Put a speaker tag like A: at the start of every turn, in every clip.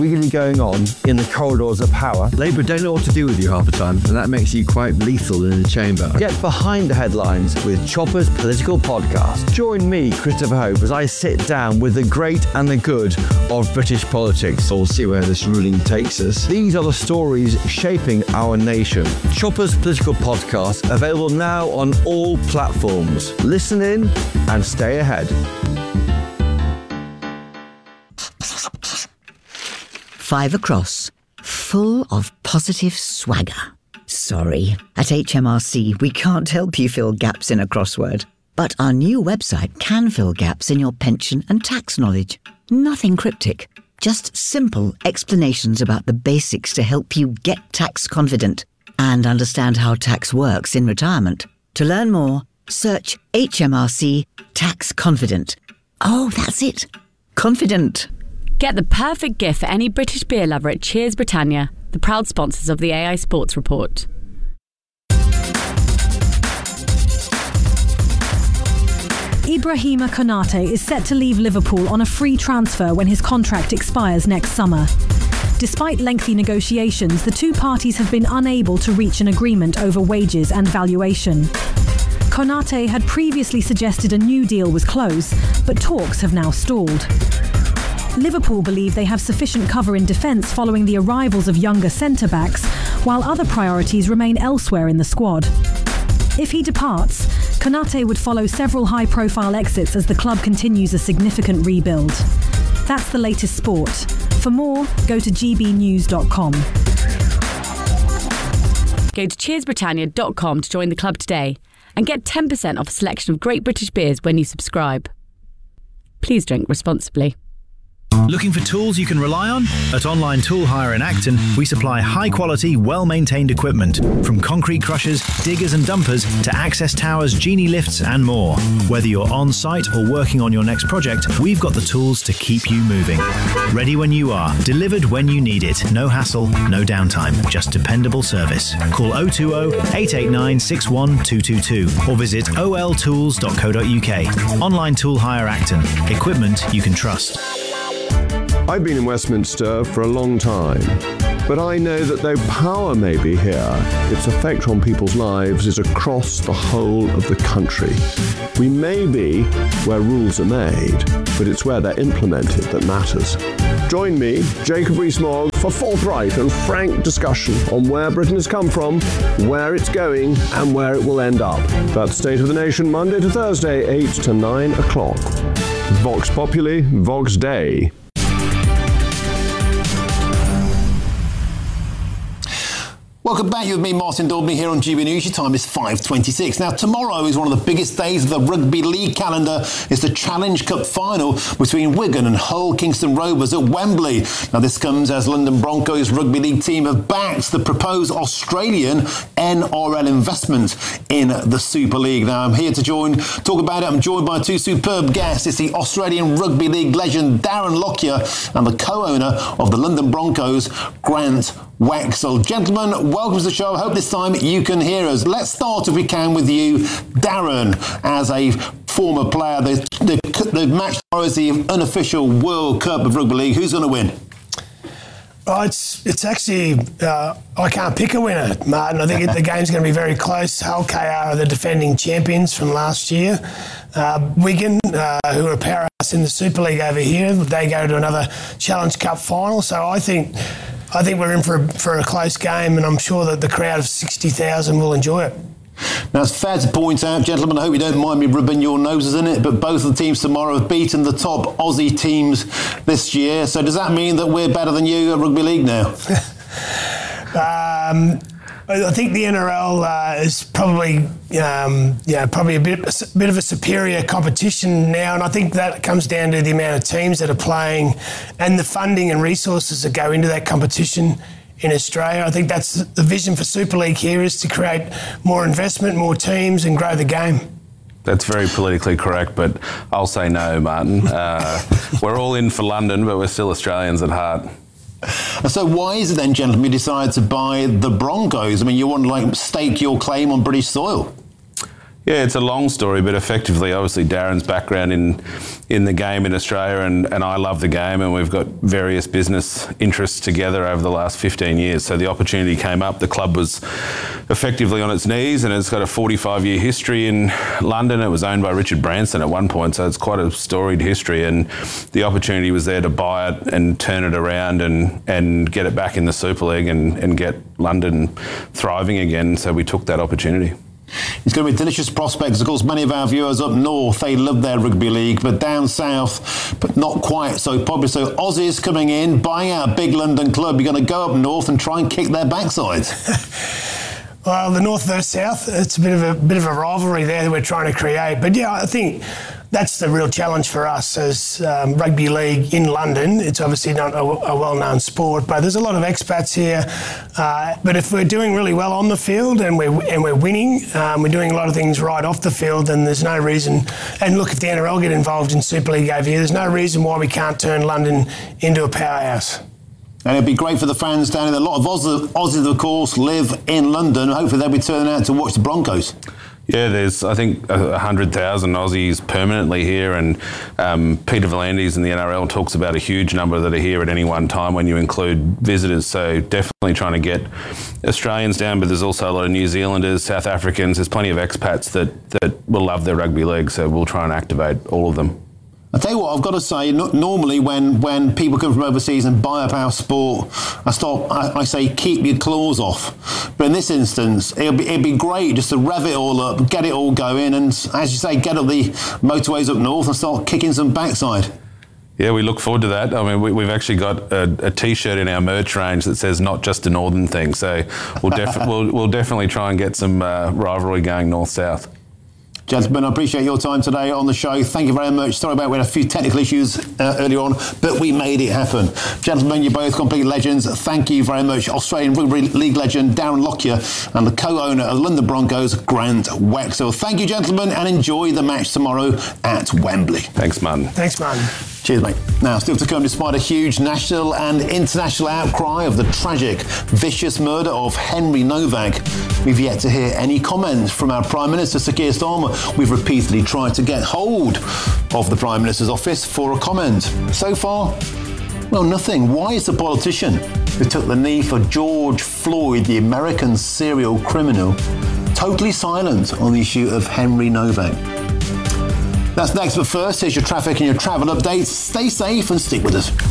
A: really going on in the corridors of power.
B: Labour don't know what to do with you half the time, and that makes you quite lethal in the chamber.
A: Get behind the headlines with Chopper's Political Podcast. Join me, Christopher Hope, as I sit down with the great and the good of British politics.
B: We'll see where this ruling takes us.
A: These are the stories shaping our nation. Chopper's Political Podcast, available now on all platforms. Listen in and stay ahead.
C: Five across, full of positive swagger. Sorry, at HMRC we can't help you fill gaps in a crossword. But our new website can fill gaps in your pension and tax knowledge. Nothing cryptic, just simple explanations about the basics to help you get tax confident and understand how tax works in retirement. To learn more, search HMRC Tax Confident. Oh, that's it. Confident.
D: Get the perfect gift for any British beer lover at Cheers Britannia, the proud sponsors of the AI Sports Report.
E: Ibrahima Konate is set to leave Liverpool on a free transfer when his contract expires next summer. Despite lengthy negotiations, the two parties have been unable to reach an agreement over wages and valuation. Konate had previously suggested a new deal was close, but talks have now stalled. Liverpool believe they have sufficient cover in defence following the arrivals of younger centre-backs, while other priorities remain elsewhere in the squad. If he departs, Konate would follow several high-profile exits as the club continues a significant rebuild. That's the latest sport. For more, go to gbnews.com.
D: Go to cheersbritannia.com to join the club today and get 10% off a selection of great British beers when you subscribe. Please drink responsibly.
F: Looking for tools you can rely on? At Online Tool Hire in Acton, we supply high-quality, well-maintained equipment, from concrete crushers, diggers and dumpers, to access towers, genie lifts and more. Whether you're on-site or working on your next project, we've got the tools to keep you moving. Ready when you are, delivered when you need it. No hassle, no downtime, just dependable service. Call 020-889-61222 or visit oltools.co.uk. Online Tool Hire Acton. Equipment you can trust.
G: I've been in Westminster for a long time, but I know that though power may be here, its effect on people's lives is across the whole of the country. We may be where rules are made, but it's where they're implemented that matters. Join me, Jacob Rees-Mogg, for forthright and frank discussion on where Britain has come from, where it's going, and where it will end up. That's State of the Nation, Monday to Thursday, 8 to 9 o'clock. Vox Populi, Vox Dei.
H: Welcome back. You're with me, Martin Daubney, here on GB News. Your time is 5:26. Now, tomorrow is one of the biggest days of the Rugby League calendar. It's the Challenge Cup final between Wigan and Hull Kingston Rovers at Wembley. Now, this comes as London Broncos Rugby League team have backed the proposed Australian NRL investment in the Super League. Now, I'm here to talk about it. I'm joined by two superb guests. It's the Australian Rugby League legend Darren Lockyer and the co-owner of the London Broncos, Grant Wexell. Gentlemen, welcome to the show. I hope this time you can hear us. Let's start, if we can, with you, Darren, as a former player. The match tomorrow is the unofficial World Cup of Rugby League. Who's going to win?
I: Oh, it's actually, I can't pick a winner, Martin. I think the game's going to be very close. Hull KR are the defending champions from last year. Wigan, who are powerhouse in the Super League over here, they go to another Challenge Cup final. So I think we're in for a close game, and I'm sure that the crowd of 60,000 will enjoy it.
H: Now, it's fair to point out, gentlemen, I hope you don't mind me rubbing your noses in it, but both of the teams tomorrow have beaten the top Aussie teams this year. So does that mean that we're better than you at Rugby League now?
I: I think the NRL is probably a bit of a superior competition now, and I think that comes down to the amount of teams that are playing and the funding and resources that go into that competition in Australia. I think that's the vision for Super League here, is to create more investment, more teams, and grow the game.
J: That's very politically correct, but I'll say no, Martin. We're all in for London, but we're still Australians at heart.
H: So why is it then, gentlemen, you decided to buy the Broncos? I mean, you want to stake your claim on British soil?
J: Yeah, it's a long story, but effectively, obviously, Darren's background in the game in Australia, and I love the game, and we've got various business interests together over the last 15 years. So the opportunity came up. The club was effectively on its knees, and it's got a 45-year history in London. It was owned by Richard Branson at one point, so it's quite a storied history, and the opportunity was there to buy it and turn it around and get it back in the Super League and get London thriving again. So we took that opportunity.
H: It's going to be a delicious prospects. Of course, many of our viewers up north, they love their rugby league, but down south, but not quite so popular. So Aussies coming in, buying out a big London club. You're going to go up north and try and kick their backsides.
I: Well, the north versus south, it's a bit of a rivalry there that we're trying to create. But yeah, I think that's the real challenge for us as rugby league in London. It's obviously not a well-known sport, but there's a lot of expats here. But if we're doing really well on the field and we're winning, we're doing a lot of things right off the field, then there's no reason. And look, if the NRL get involved in Super League over here, there's no reason why we can't turn London into a powerhouse.
H: And it'd be great for the fans down here. A lot of Aussies, of course, live in London. Hopefully they'll be turning out to watch the Broncos.
J: Yeah, there's, I think, 100,000 Aussies permanently here, and Peter V'landys in the NRL talks about a huge number that are here at any one time when you include visitors. So definitely trying to get Australians down, but there's also a lot of New Zealanders, South Africans. There's plenty of expats that will love their rugby league, so we'll try and activate all of them.
H: I tell you what, I've got to say, normally when people come from overseas and buy up our sport, I say keep your claws off. But in this instance, it'd be great just to rev it all up, get it all going, and as you say, get up the motorways up north and start kicking some backside.
J: Yeah, we look forward to that. I mean, we've actually got a T-shirt in our merch range that says "Not just a Northern thing." So we'll definitely try and get some rivalry going north-south.
H: Gentlemen, I appreciate your time today on the show. Thank you very much. Sorry about we had a few technical issues earlier on, but we made it happen. Gentlemen, you're both complete legends. Thank you very much. Australian Rugby League legend Darren Lockyer and the co-owner of London Broncos, Grant Wexell. Thank you, gentlemen, and enjoy the match tomorrow at Wembley.
J: Thanks, Martin.
I: Thanks, Martin.
H: Cheers, mate. Now, still to come, despite a huge national and international outcry of the tragic, vicious murder of Henry Novak, we've yet to hear any comments from our Prime Minister, Sir Keir Starmer. We've repeatedly tried to get hold of the Prime Minister's office for a comment. So far, well, nothing. Why is the politician who took the knee for George Floyd, the American serial criminal, totally silent on the issue of Henry Novak? That's next, but first, here's your traffic and your travel updates. Stay safe and stick with us.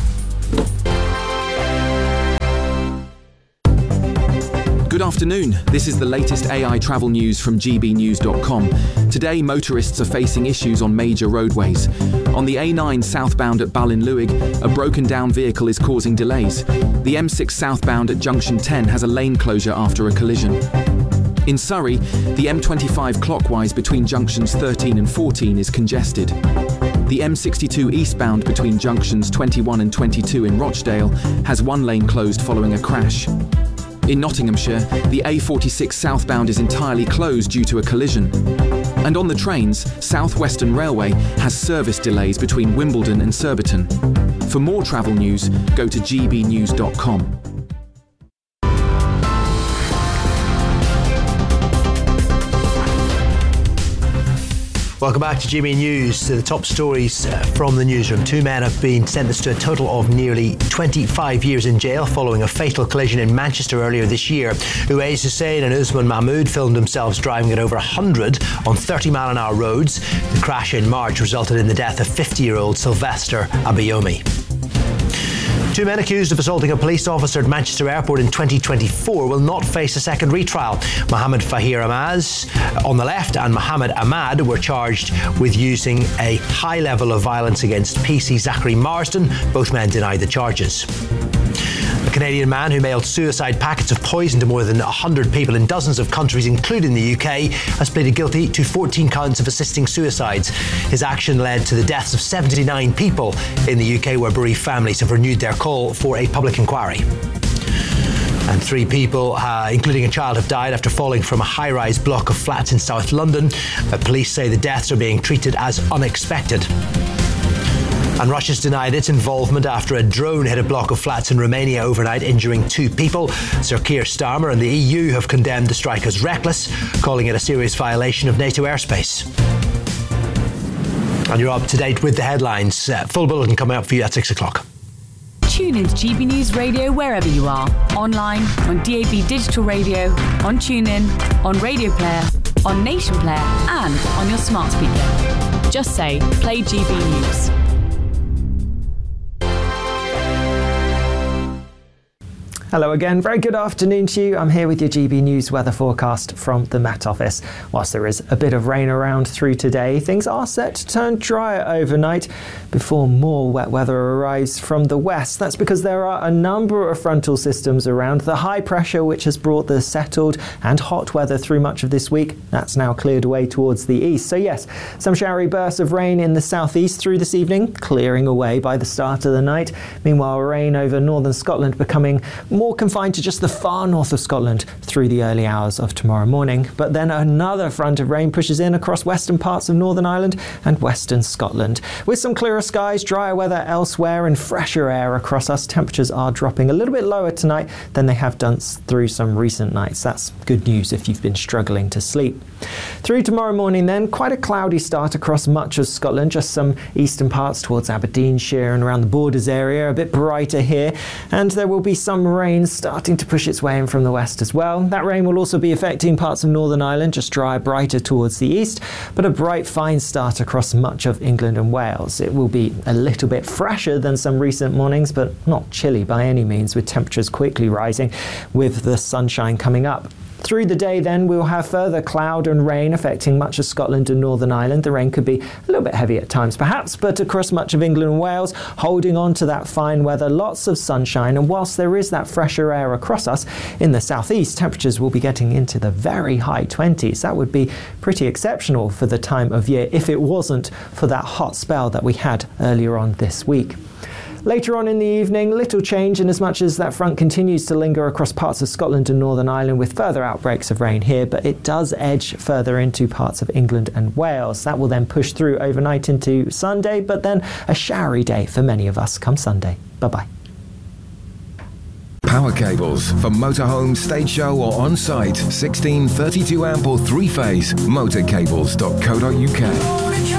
K: Good afternoon. This is the latest AI travel news from gbnews.com. Today, motorists are facing issues on major roadways. On the A9 southbound at Ballinluig, a broken down vehicle is causing delays. The M6 southbound at Junction 10 has a lane closure after a collision. In Surrey, the M25 clockwise between junctions 13 and 14 is congested. The M62 eastbound between junctions 21 and 22 in Rochdale has one lane closed following a crash. In Nottinghamshire, the A46 southbound is entirely closed due to a collision. And on the trains, South Western Railway has service delays between Wimbledon and Surbiton. For more travel news, go to gbnews.com.
L: Welcome back to GB News. To the top stories from the newsroom. Two men have been sentenced to a total of nearly 25 years in jail following a fatal collision in Manchester earlier this year. Uwais Hussein and Usman Mahmood filmed themselves driving at over 100 on 30-mile-an-hour roads. The crash in March resulted in the death of 50-year-old Sylvester Abayomi. Two men accused of assaulting a police officer at Manchester Airport in 2024 will not face a second retrial. Mohammed Fahir Amaz on the left and Mohammed Ahmad were charged with using a high level of violence against PC Zachary Marsden. Both men denied the charges. A Canadian man who mailed suicide packets of poison to more than 100 people in dozens of countries, including the UK, has pleaded guilty to 14 counts of assisting suicides. His action led to the deaths of 79 people in the UK, where bereaved families have renewed their call for a public inquiry. And 3 people, including a child, have died after falling from a high-rise block of flats in South London. Police say the deaths are being treated as unexpected. And Russia's denied its involvement after a drone hit a block of flats in Romania overnight, injuring 2 people. Sir Keir Starmer and the EU have condemned the strike as reckless, calling it a serious violation of NATO airspace. And you're up to date with the headlines. Full bulletin coming up for you at 6 o'clock.
D: Tune into GB News Radio wherever you are. Online, on DAB Digital Radio, on TuneIn, on Radio Player, on Nation Player, and on your smart speaker. Just say, play GB News.
M: Hello again, very good afternoon to you. I'm here with your GB News weather forecast from the Met Office. Whilst there is a bit of rain around through today, things are set to turn drier overnight before more wet weather arrives from the west. That's because there are a number of frontal systems around. The high pressure which has brought the settled and hot weather through much of this week, that's now cleared away towards the east. So yes, some showery bursts of rain in the southeast through this evening, clearing away by the start of the night. Meanwhile, rain over northern Scotland becoming more confined to just the far north of Scotland through the early hours of tomorrow morning. But then another front of rain pushes in across western parts of Northern Ireland and western Scotland. With some clearer skies, drier weather elsewhere and fresher air across us, temperatures are dropping a little bit lower tonight than they have done through some recent nights. That's good news if you've been struggling to sleep. Through tomorrow morning then, quite a cloudy start across much of Scotland, just some eastern parts towards Aberdeenshire and around the Borders area, a bit brighter here, and there will be some rain starting to push its way in from the west as well. That rain will also be affecting parts of Northern Ireland, just drier, brighter towards the east, but a bright, fine start across much of England and Wales. It will be a little bit fresher than some recent mornings, but not chilly by any means, with temperatures quickly rising with the sunshine coming up. Through the day then, we'll have further cloud and rain affecting much of Scotland and Northern Ireland. The rain could be a little bit heavy at times perhaps, but across much of England and Wales, holding on to that fine weather, lots of sunshine, and whilst there is that fresher air across us, in the southeast, temperatures will be getting into the very high 20s. That would be pretty exceptional for the time of year if it wasn't for that hot spell that we had earlier on this week. Later on in the evening, little change in as much as that front continues to linger across parts of Scotland and Northern Ireland with further outbreaks of rain here, but it does edge further into parts of England and Wales. That will then push through overnight into Sunday, but then a showery day for many of us come Sunday. Bye-bye.
N: Power cables for motorhome, stage show or on-site. 16, 32 amp or 3-phase. Motorcables.co.uk.